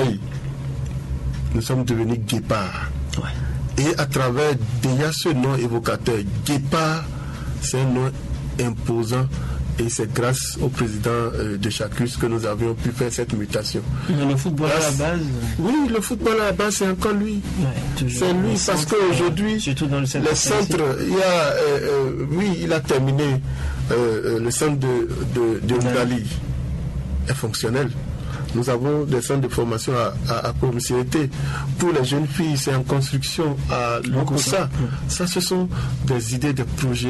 Marseille, nous sommes devenus Guépard. Ouais. Et à travers déjà ce nom évocateur, Guépard, c'est un nom imposant. Et c'est grâce au président de Chacus que nous avions pu faire cette mutation. Mais le football à la base. Oui, le football à la base, c'est encore lui. Ouais, c'est lui, parce qu'aujourd'hui, les centres, il a terminé le centre de Oudali est fonctionnel. Nous avons des centres de formation à Promisérité. Pour les jeunes filles, c'est en construction à Lokossa. Ça, ce sont des idées, des projets.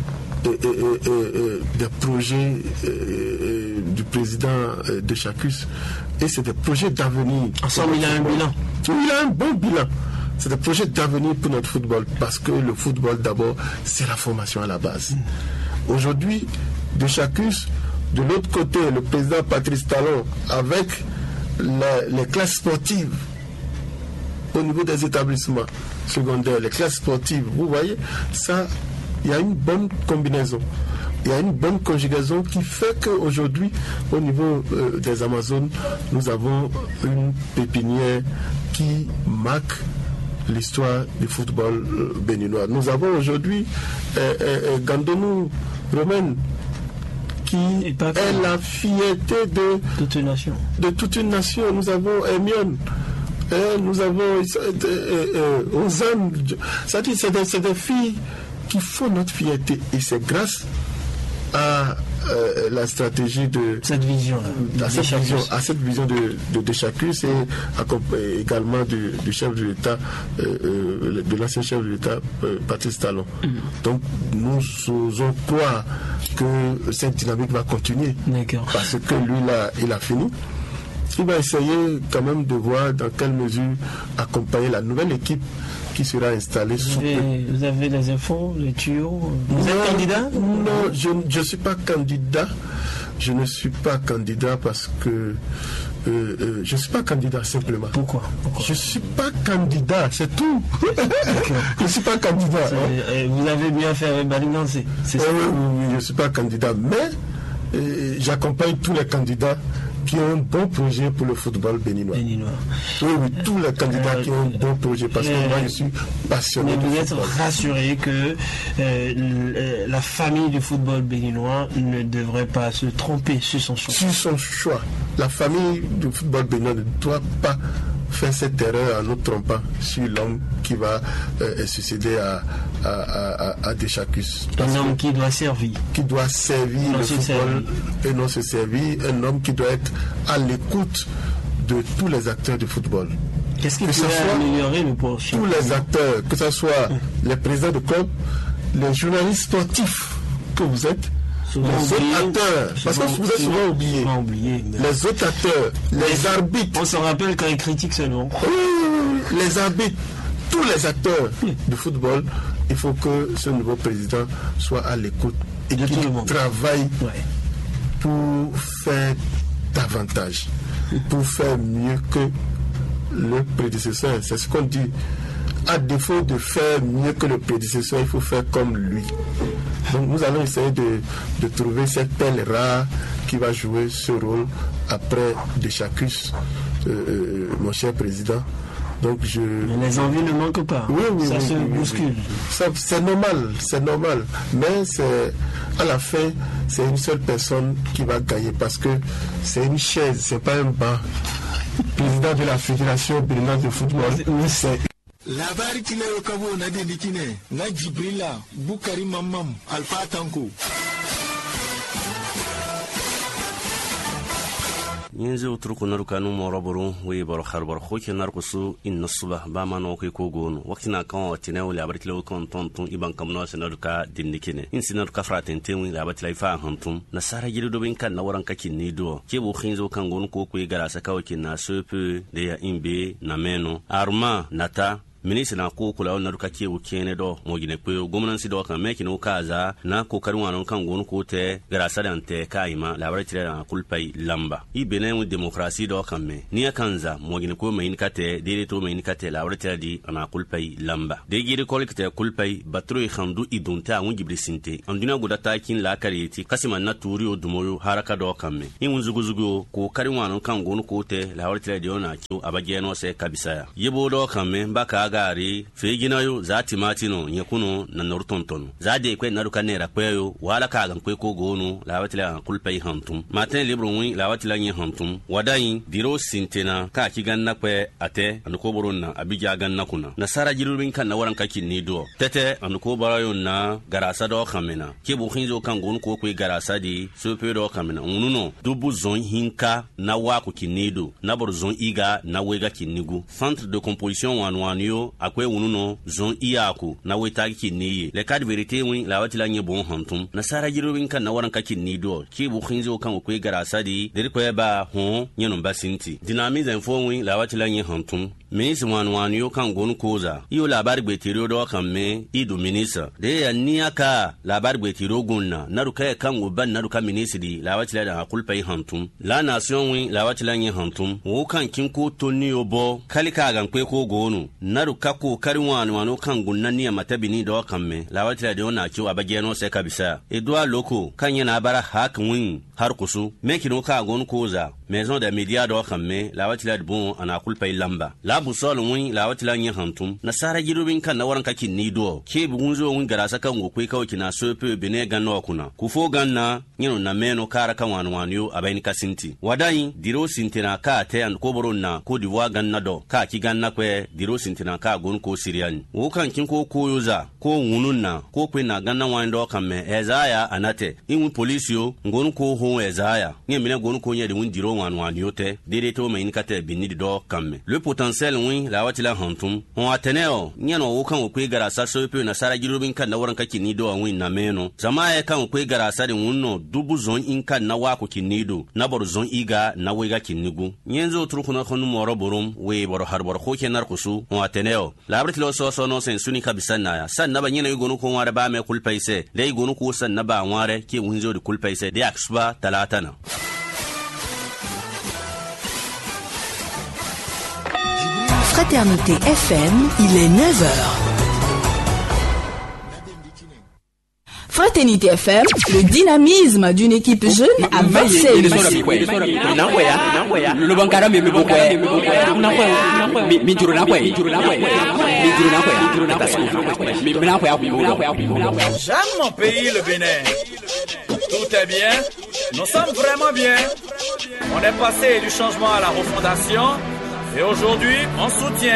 Des projets du président de Chacus, et c'est des projets d'avenir. Ensemble, il a un bilan. Il a un bon bilan. C'est des projets d'avenir pour notre football, parce que le football d'abord, c'est la formation à la base. Aujourd'hui, de Chacus, de l'autre côté, le président Patrice Talon, avec les classes sportives au niveau des établissements secondaires, les classes sportives, vous voyez, ça. Il y a une bonne combinaison, il y a une bonne conjugaison qui fait qu'aujourd'hui, au niveau des Amazones, nous avons une pépinière qui marque l'histoire du football béninois. Nous avons aujourd'hui Gandonou Romaine, qui est la fierté de toute une nation. Nous avons Emion. Nous avons Ozan. C'est des filles qui font notre fierté, et c'est grâce à la stratégie de cette vision, à cette vision de Chacus, et également du chef de l'État, de l'ancien chef de l'État, Patrice Talon. Donc nous osons croire que cette dynamique va continuer. Parce que lui là, il a fini. Il va essayer quand même de voir dans quelle mesure accompagner la nouvelle équipe qui sera installée. Vous avez les infos, les tuyaux? Vous êtes candidat? Non, je ne suis pas candidat. Je ne suis pas candidat parce que je ne suis pas candidat simplement. Pourquoi je ne suis pas candidat, c'est tout. Je ne suis pas candidat. Vous avez bien fait Balingancé. Oui, je ne suis pas candidat, mais j'accompagne tous les candidats qui ont un bon projet pour le football béninois. Oui, tous les candidats qui ont un bon projet, parce que moi je suis passionné. Mais vous êtes rassuré que la famille du football béninois ne devrait pas se tromper sur son choix. Sur son choix. La famille du football béninois ne doit pas faire cette erreur en nous trompant sur l'homme qui va succéder à Deschacus. Un homme qui doit servir. Qui doit servir le football et non se servir. Un homme qui doit être à l'écoute de tous les acteurs du football. Qu'est-ce qui peut améliorer le prochain? Tous les acteurs, que ce soit les présidents de club, les journalistes sportifs que vous êtes, les autres acteurs, parce que vous êtes souvent oubliés. Les autres acteurs, les arbitres. On se rappelle quand ils critiquent seulement. Les arbitres, tous les acteurs du football, il faut que ce nouveau président soit à l'écoute et qu'il travaille pour faire davantage, pour faire mieux que le prédécesseur. C'est ce qu'on dit. À défaut de faire mieux que le prédécesseur, il faut faire comme lui. Donc nous allons essayer de trouver cette perle rare qui va jouer ce rôle après Deschacus, mon cher président. Donc Mais les envies ne manquent pas. Oui, ça se bouscule. C'est normal. Mais à la fin, c'est une seule personne qui va gagner, parce que c'est une chaise, c'est pas un banc. Président de la Fédération béninoise de football, c'est labari kile kabo na delikine na Jibrila Bukari Mamam Alpha Tanko ينزو تركو نركانو مربرو ويبر خربر خوك نرقصو إن الصبح باما نوكي كوغون وقتنا كان وتناو لعبرت لو كان طنطن إبان كمنا سنركا دينكينه إن سنركا فراتين تيمي لعبت لايفا هنتم نسارة جلدو بين كان نوران كاكيني دو كيبو خينزو كان غون كوكوي غراسا كاوكي ناسوبو ديا إمبي نامينو أرما نتا ministre na ko kula na ruka ke ukene do mo gine ko gwamnati do kan meki no kaza na kokarin wanon kan gonu ko te garasa da ante kaima labar tire na kulpai lamba i benin demokrasi do kan me ni kanza mo gine ko mai nikate dede to mai nikate labar tire di na kulpai lamba de gidi kolikte kulpai batro khandu idunta won gibri sinte anduna guda takin la kariyeti kasima na turiyo dumoyo haraka do kan me in zuguzugo ko karin wanon kan gonu ko te labar tire di ona kiu abage no se kabisaya yebo do kan me baka gari fegina yo zati matino nyekuno na nortonton zade kwe naruka nera kweyo wala ka gan kwe ko gonu lawatila kulpai hantum matin libro wi lawatila nyi hantum wadai diro sintena ka kigan na kwe ate anuko boronna abija gan na kuna nasara jirubin kan na waran kakin ni do tete anuko barayo na garasa do kamena ke bu khinzo kan gonu ko kwe garasa di sope do kamena ununo dubu zon hinka na wa ku kinido na bor zon iga na wega kinigu centre de composition wanwanyo akwe ununo zon iyaku na weta kiniye le kad verite wi lawatila nye bon hantum nasara jirubin kan na waran kakin ni do ke bu khinzo kan kwe garasa di der ko ba ho nyeno basinti dynamize info wi lawatila nye hantum Minis wanwanyo kan gonu koza iyo labar gwetiro do kan me idu minisa de ya niaka labar gwetiro gunna naruka kan uban naruka minisidi lawatila da kulpai hantum la nation wi lawatila nye hantum wo kan kin ko tonni obo kalika gan kwe ko gonu naruka ko karin wanwano kan gunna niya matabini do kan me lawatila de ona kiwa bageno se kabisa edwa loko kan yana bara hakin win har kusu mekino ka gonu koza maison de media do kan me lawatila de bon ana kulpai lamba abu sol win lawatila nye hantum nasara girubin kan na waran kakin ni do ke bugunzo win garasa kan go kwe kawo kina sope bene ganno kuna kufo ganna nyino na meno kara kan wanwanyo abaini kasinti wadai diro sintina ka te an ko boronna ko diwa ganna do ka ki ganna kwe diro sintina ka gon ko sirian wo kan kin ko koyoza ko wununna ko kwe na ganna wando kan me ezaya anate in policio ngon ko ho ezaya nye mine gon ko nye de win diro wanwanyo te dede to me inkate binidi do kan me le potentiel wi lawatila hantum on ateneo nyano wo kan kwe garasa sope na sara girubin kan na waran kakin ni do win na meno zama kan kwe garasa de wunno dubu zon inka na wa ku kinido na bor zon iga na wega kinigu nyenzo turkuna khonu moro borum we bor harbor ko kenar kusu on ateneo labritlo so no sen suni kabisan na ya san na ba nyina yugonu ko ware ba me kulpaise de yugonu ko san na ba ware ke wunzo de kulpaise de aksba talatana. Fraternité FM, il est 9h. Fraternité FM, le dynamisme d'une équipe jeune à Marseille. J'aime mon pays, le Bénin. Tout est bien. Nous sommes vraiment bien. On est passé du changement à la refondation. Et aujourd'hui, on soutient